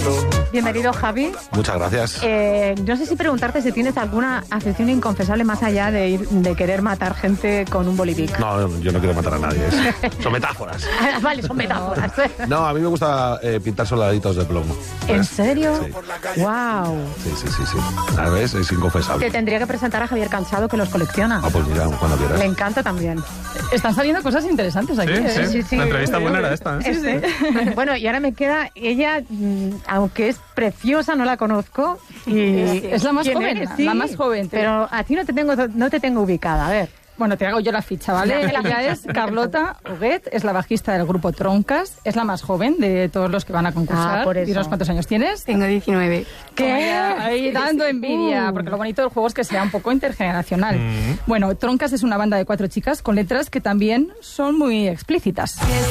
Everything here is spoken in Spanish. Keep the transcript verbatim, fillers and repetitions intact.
Bienvenido, Javi. Muchas gracias. Eh, no sé si preguntarte si tienes alguna afición inconfesable más allá de ir de querer matar gente con un bolivic. No, yo no quiero matar a nadie. Es- son metáforas. Ah, vale, son metáforas. No, a mí me gusta eh, pintar soldaditos de plomo. ¿En ¿Ves? serio? Sí. Wow. Sí, sí, sí, sí. ¿Sabes? Es inconfesable. Te tendría que presentar a Javier Cansado, que los colecciona. Ah, pues mira, cuando quieras. Le encanta también. Están saliendo cosas interesantes aquí. Sí, ¿eh? sí. Sí, sí. La entrevista buena era esta, ¿eh? Este. Bueno, y ahora me queda ella, mm, aunque es preciosa, no la conozco. Y Es la más ¿quién joven, eres? la más joven. Pero a ti no te tengo, no te tengo ubicada. A ver. Bueno, te hago yo la ficha, ¿vale? Dame la Ella ficha. es Carlota Huguet, es la bajista del grupo Troncas, es la más joven de todos los que van a concursar. Ah, por eso. Dinos cuántos años tienes. Tengo diecinueve. ¿Qué? Ahí dando envidia, Uh. porque lo bonito del juego es que sea un poco intergeneracional. Mm. Bueno, Troncas es una banda de cuatro chicas con letras que también son muy explícitas.